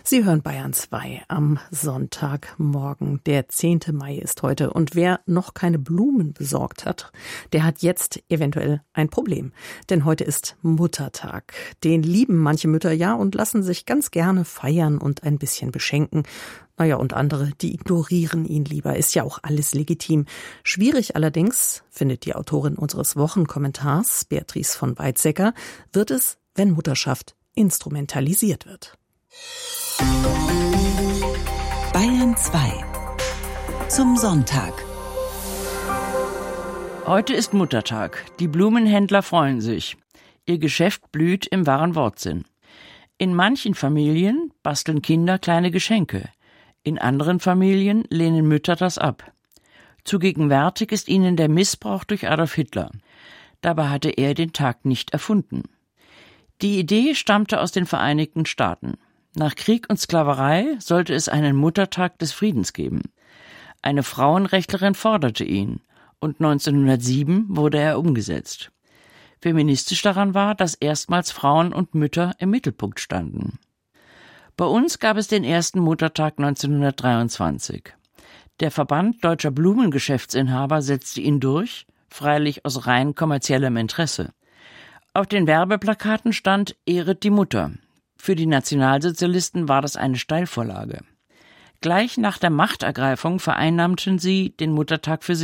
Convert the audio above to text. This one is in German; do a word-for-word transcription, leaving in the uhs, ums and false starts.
Sie hören Bayern zwei am Sonntagmorgen. Der zehnte Mai ist heute. Und wer noch keine Blumen besorgt hat, der hat jetzt eventuell ein Problem. Denn heute ist Muttertag. Den lieben manche Mütter ja und lassen sich ganz gerne feiern und ein bisschen beschenken. Naja, und andere, die ignorieren ihn lieber. Ist ja auch alles legitim. Schwierig allerdings, findet die Autorin unseres Wochenkommentars, Beatrice von Weizsäcker, wird es, wenn Mutterschaft instrumentalisiert wird. Bayern zwei zum Sonntag. Heute ist Muttertag. Die Blumenhändler freuen sich. Ihr Geschäft blüht im wahren Wortsinn. In manchen Familien basteln Kinder kleine Geschenke. In anderen Familien lehnen Mütter das ab. Zu gegenwärtig ist ihnen der Missbrauch durch Adolf Hitler. Dabei hatte er den Tag nicht erfunden. Die Idee stammte aus den Vereinigten Staaten. Nach Krieg und Sklaverei sollte es einen Muttertag des Friedens geben. Eine Frauenrechtlerin forderte ihn und neunzehnhundertsieben wurde er umgesetzt. Feministisch daran war, dass erstmals Frauen und Mütter im Mittelpunkt standen. Bei uns gab es den ersten Muttertag neunzehnhundertdreiundzwanzig. Der Verband Deutscher Blumengeschäftsinhaber setzte ihn durch, freilich aus rein kommerziellem Interesse. Auf den Werbeplakaten stand »Ehret die Mutter«. Für die Nationalsozialisten war das eine Steilvorlage. Gleich nach der Machtergreifung vereinnahmten sie den Muttertag für sich.